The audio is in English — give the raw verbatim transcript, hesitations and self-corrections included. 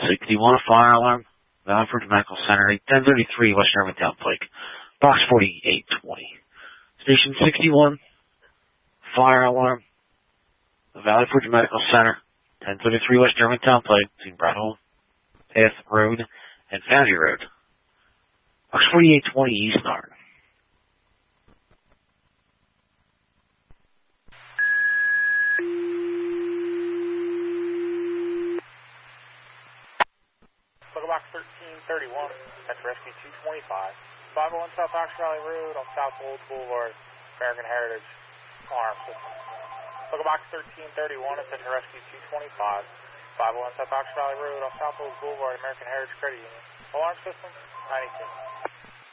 sixty-one, a fire alarm. Valley Forge Medical Center, ten thirty-three West Germantown Pike. Box forty-eight twenty. Station sixty-one, fire alarm. Valley Forge Medical Center, ten thirty-three West Germantown Pike, between Brattle Path Road and Foundry Road. Box forty-eight twenty East Narn. Box thirteen thirty-one, that's Rescue two twenty-five. five oh one South Ox Valley Road on South Old Boulevard, American Heritage Alarm System. Box thirteen thirty-one, it's at Rescue two twenty-five. five oh one South Ox Valley Road on South Old Boulevard, American Heritage Credit Union. Alarm System, ninety-two.